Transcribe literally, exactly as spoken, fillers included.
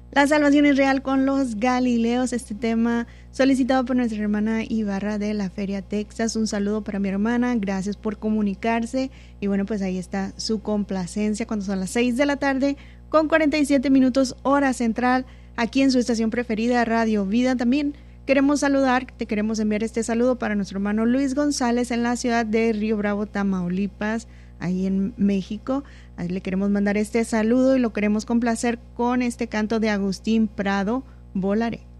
La salvación es real con los Galileos, este tema solicitado por nuestra hermana Ibarra de la Feria Texas. Un saludo para mi hermana, gracias por comunicarse. Y bueno, pues ahí está su complacencia cuando son las seis de la tarde con cuarenta y siete minutos hora central, aquí en su estación preferida, Radio Vida. También queremos saludar, te queremos enviar este saludo para nuestro hermano Luis González en la ciudad de Río Bravo, Tamaulipas, ahí en México. Ahí le queremos mandar este saludo y lo queremos complacer con este canto de Agustín Prado, Volaré.